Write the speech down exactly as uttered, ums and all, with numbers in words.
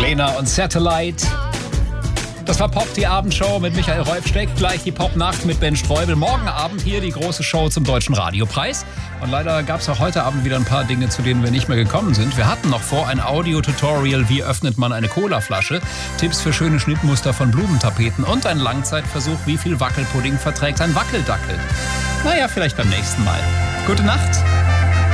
Lena und Satellite. Das war Pop, die Abendshow mit Michael Rolfsteck. Gleich die Pop-Nacht mit Ben Streubel. Morgen Abend hier die große Show zum Deutschen Radiopreis. Und leider gab es auch heute Abend wieder ein paar Dinge, zu denen wir nicht mehr gekommen sind. Wir hatten noch vor ein Audio-Tutorial, wie öffnet man eine Colaflasche, Tipps für schöne Schnittmuster von Blumentapeten und ein Langzeitversuch, wie viel Wackelpudding verträgt ein Wackeldackel. Naja, vielleicht beim nächsten Mal. Gute Nacht.